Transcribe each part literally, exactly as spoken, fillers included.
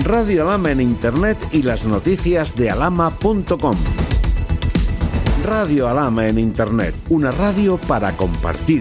Radio Alhama en Internet y las noticias de alhama punto com. Radio Alhama en Internet, una radio para compartir.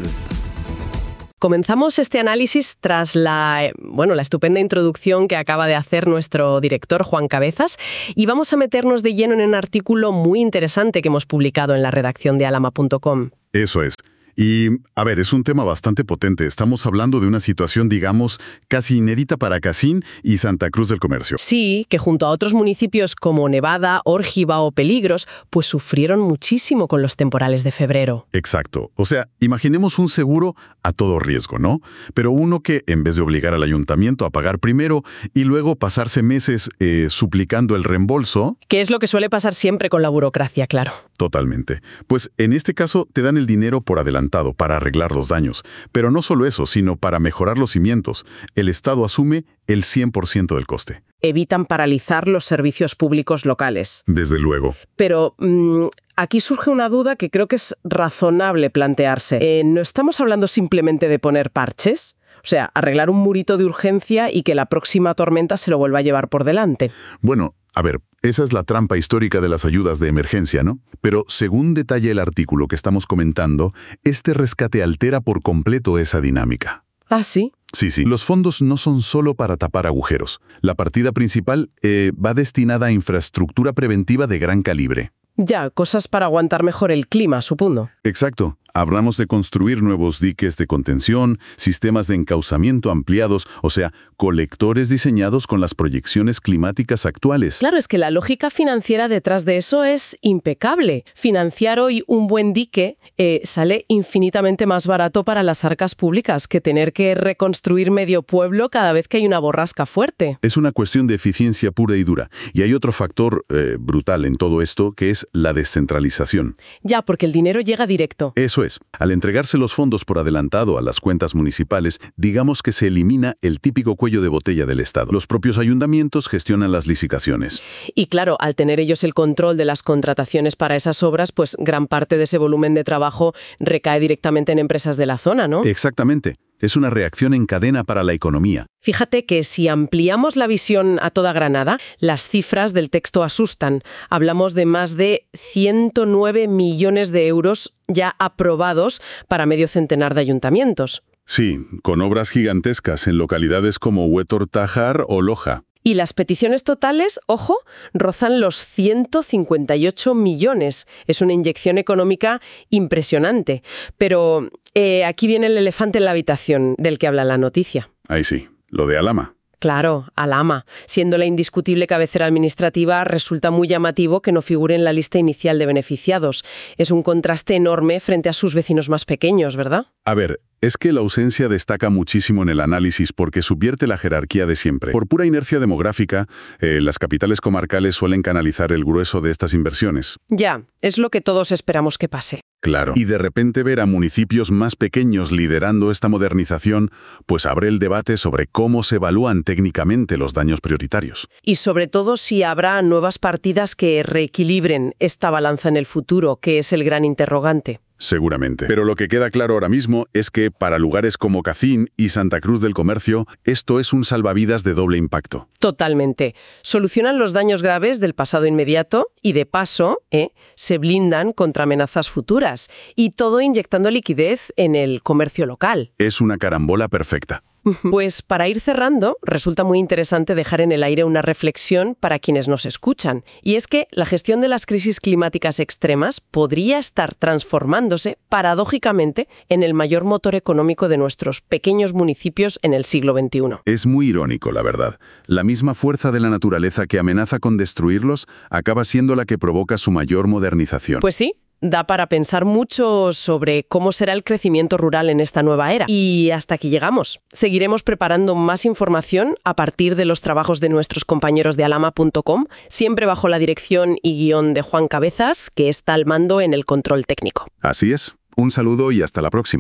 Comenzamos este análisis tras la, bueno, la estupenda introducción que acaba de hacer nuestro director Juan Cabezas, y vamos a meternos de lleno en un artículo muy interesante que hemos publicado en la redacción de alhama punto com. Eso es. Y, a ver, es un tema bastante potente. Estamos hablando de una situación, digamos, casi inédita para Kacín y Santa Cruz del Comercio. Sí, que junto a otros municipios como Nevada, Órgiva o Peligros, pues sufrieron muchísimo con los temporales de febrero. Exacto. O sea, imaginemos un seguro a todo riesgo, ¿no? Pero uno que, en vez de obligar al ayuntamiento a pagar primero y luego pasarse meses eh, suplicando el reembolso... Que es lo que suele pasar siempre con la burocracia, claro. Totalmente. Pues en este caso te dan el dinero por adelantado para arreglar los daños. Pero no solo eso, sino para mejorar los cimientos. El Estado asume el cien por ciento del coste. Evitan paralizar los servicios públicos locales. Desde luego. Pero mmm, aquí surge una duda que creo que es razonable plantearse. Eh, ¿No estamos hablando simplemente de poner parches? O sea, arreglar un murito de urgencia y que la próxima tormenta se lo vuelva a llevar por delante. Bueno, a ver, esa es la trampa histórica de las ayudas de emergencia, ¿no? Pero según detalla el artículo que estamos comentando, este rescate altera por completo esa dinámica. ¿Ah, sí? Sí, sí. Los fondos no son solo para tapar agujeros. La partida principal eh, va destinada a infraestructura preventiva de gran calibre. Ya, cosas para aguantar mejor el clima, supongo. Exacto. Hablamos de construir nuevos diques de contención, sistemas de encauzamiento ampliados, o sea, colectores diseñados con las proyecciones climáticas actuales. Claro, es que la lógica financiera detrás de eso es impecable. Financiar hoy un buen dique eh, sale infinitamente más barato para las arcas públicas que tener que reconstruir medio pueblo cada vez que hay una borrasca fuerte. Es una cuestión de eficiencia pura y dura. Y hay otro factor eh, brutal en todo esto, que es la descentralización. Ya, porque el dinero llega directo. Eso es. Al entregarse los fondos por adelantado a las cuentas municipales, digamos que se elimina el típico cuello de botella del Estado. Los propios ayuntamientos gestionan las licitaciones. Y claro, al tener ellos el control de las contrataciones para esas obras, pues gran parte de ese volumen de trabajo recae directamente en empresas de la zona, ¿no? Exactamente. Es una reacción en cadena para la economía. Fíjate que si ampliamos la visión a toda Granada, las cifras del texto asustan. Hablamos de más de ciento nueve millones de euros ya aprobados para medio centenar de ayuntamientos. Sí, con obras gigantescas en localidades como Huétor Tájar o Loja. Y las peticiones totales, ojo, rozan los ciento cincuenta y ocho millones. Es una inyección económica impresionante. Pero eh, aquí viene el elefante en la habitación del que habla la noticia. Ahí sí, lo de Alhama. Claro, Alhama. Siendo la indiscutible cabecera administrativa, resulta muy llamativo que no figure en la lista inicial de beneficiados. Es un contraste enorme frente a sus vecinos más pequeños, ¿verdad? A ver, es que la ausencia destaca muchísimo en el análisis porque subvierte la jerarquía de siempre. Por pura inercia demográfica, eh, las capitales comarcales suelen canalizar el grueso de estas inversiones. Ya, es lo que todos esperamos que pase. Claro. Y de repente ver a municipios más pequeños liderando esta modernización, pues abre el debate sobre cómo se evalúan técnicamente los daños prioritarios. Y sobre todo si habrá nuevas partidas que reequilibren esta balanza en el futuro, que es el gran interrogante. Seguramente. Pero lo que queda claro ahora mismo es que para lugares como Kacín y Santa Cruz del Comercio, esto es un salvavidas de doble impacto. Totalmente. Solucionan los daños graves del pasado inmediato y, de paso, eh, se blindan contra amenazas futuras. Y todo inyectando liquidez en el comercio local. Es una carambola perfecta. Pues para ir cerrando, resulta muy interesante dejar en el aire una reflexión para quienes nos escuchan. Y es que la gestión de las crisis climáticas extremas podría estar transformándose, paradójicamente, en el mayor motor económico de nuestros pequeños municipios en el siglo veintiuno. Es muy irónico, la verdad. La misma fuerza de la naturaleza que amenaza con destruirlos acaba siendo la que provoca su mayor modernización. Pues sí. Da para pensar mucho sobre cómo será el crecimiento rural en esta nueva era. Y hasta aquí llegamos. Seguiremos preparando más información a partir de los trabajos de nuestros compañeros de alhama punto com, siempre bajo la dirección y guión de Juan Cabezas, que está al mando en el control técnico. Así es. Un saludo y hasta la próxima.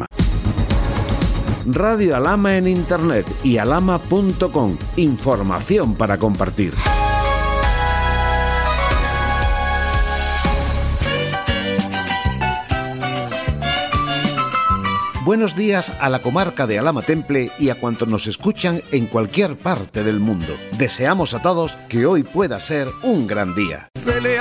Radio Alhama en Internet y alhama punto com. Información para compartir. Buenos días a la comarca de Alhama Temple y a cuantos nos escuchan en cualquier parte del mundo. Deseamos a todos que hoy pueda ser un gran día.